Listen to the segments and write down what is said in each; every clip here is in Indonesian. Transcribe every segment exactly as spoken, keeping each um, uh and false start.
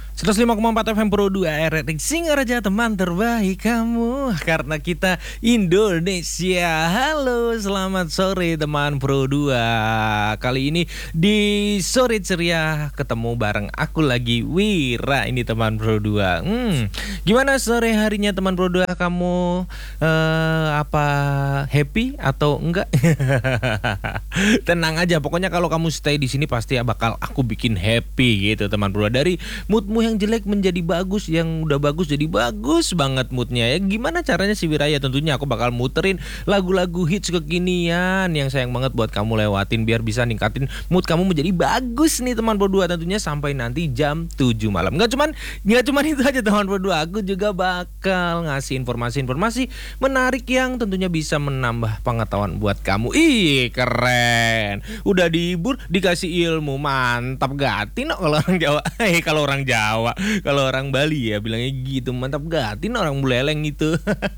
seratus lima koma empat F M Pro dua R R I Singaraja, teman terbaik kamu karena kita Indonesia. Halo, selamat sore teman Pro dua. Kali ini di sore ceria ketemu bareng aku lagi, Wira, ini teman Pro dua. Hmm, gimana sore harinya teman Pro dua? Kamu uh, apa happy atau enggak? Tenang aja, pokoknya kalau kamu stay di sini pasti bakal aku bikin happy gitu teman Pro dua. Dari moodmu yang jelek menjadi bagus, yang udah bagus jadi bagus banget moodnya ya. Gimana caranya sih Wiraya? Tentunya aku bakal muterin lagu-lagu hits kekinian yang sayang banget buat kamu lewatin biar bisa ningkatin mood kamu menjadi bagus nih teman Pro dua, tentunya sampai nanti jam tujuh malam. Nggak cuman nggak cuman itu aja teman Pro dua, aku juga bakal ngasih informasi-informasi menarik yang tentunya bisa menambah pengetahuan buat kamu. Ih, keren. Udah dihibur, dikasih ilmu, mantap gatin kalau orang Jawa. Eh, kalau orang Jawa, kalau orang Bali ya bilangnya gitu, mantap gatin orang Buleleng itu.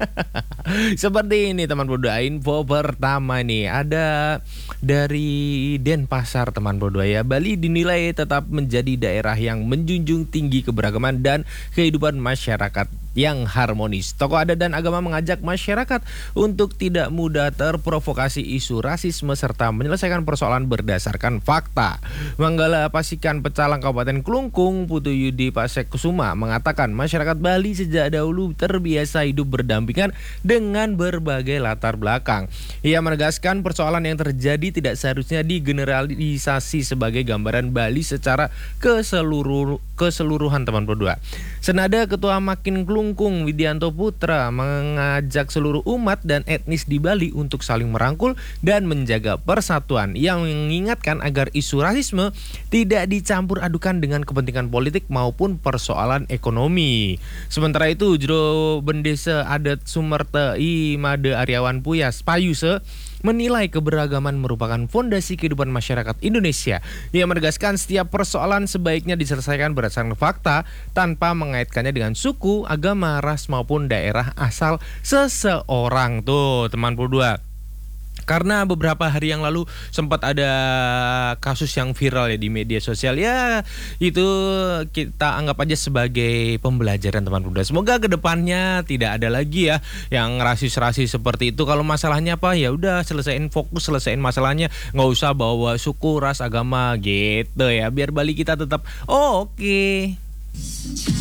Seperti ini teman Pro dua, info pertama nih ada dari Denpasar teman Pro dua ya. Bali dinilai tetap menjadi daerah yang menjunjung tinggi keberagaman dan kehidupan masyarakat yang harmonis. Tokoh adat dan agama mengajak masyarakat untuk tidak mudah terprovokasi isu rasisme serta menyelesaikan persoalan berdasarkan fakta. Manggala Pasikan Pecalang Kabupaten Klungkung, Putu Yudi Pasek Kusuma mengatakan masyarakat Bali sejak dahulu terbiasa hidup berdampingan dengan berbagai latar belakang. Ia menegaskan persoalan yang terjadi tidak seharusnya digeneralisasi sebagai gambaran Bali secara keseluruh keseluruhan teman Pro dua. Senada Ketua Makin Klungkung Widianto Putra mengajak seluruh umat dan etnis di Bali untuk saling merangkul dan menjaga persatuan. Yang mengingatkan agar isu rasisme tidak dicampur adukan dengan kepentingan politik maupun persoalan ekonomi. Sementara itu, Jero Bendesa Adat Sumerte I Made Aryawan Puyas Payuse menilai keberagaman merupakan fondasi kehidupan masyarakat Indonesia. Ia menegaskan setiap persoalan sebaiknya diselesaikan berdasarkan fakta tanpa mengaitkannya dengan suku, agama, ras maupun daerah asal seseorang. Tuh teman Pro dua. Karena beberapa hari yang lalu sempat ada kasus yang viral ya di media sosial ya, itu kita anggap aja sebagai pembelajaran teman muda. Semoga kedepannya tidak ada lagi ya yang rasis-rasis seperti itu. Kalau masalahnya apa ya udah selesaiin, fokus selesaiin masalahnya, nggak usah bawa suku, ras, agama gitu ya, biar Bali kita tetap oh, oke okay.